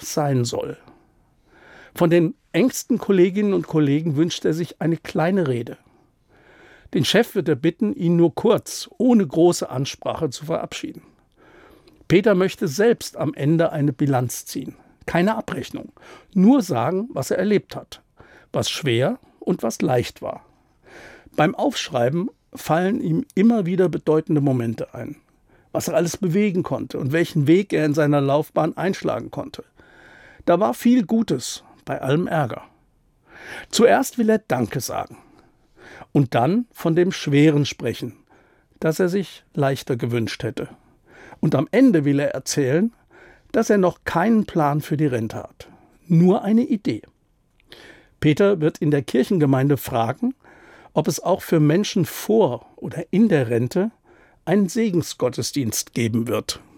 sein soll. Von den engsten Kolleginnen und Kollegen wünscht er sich eine kleine Rede. Den Chef wird er bitten, ihn nur kurz, ohne große Ansprache zu verabschieden. Peter möchte selbst am Ende eine Bilanz ziehen. Keine Abrechnung, nur sagen, was er erlebt hat, was schwer und was leicht war. Beim Aufschreiben fallen ihm immer wieder bedeutende Momente ein, was er alles bewegen konnte und welchen Weg er in seiner Laufbahn einschlagen konnte. Da war viel Gutes, bei allem Ärger. Zuerst will er Danke sagen und dann von dem Schweren sprechen, das er sich leichter gewünscht hätte. Und am Ende will er erzählen, dass er noch keinen Plan für die Rente hat, nur eine Idee. Peter wird in der Kirchengemeinde fragen, ob es auch für Menschen vor oder in der Rente einen Segensgottesdienst geben wird.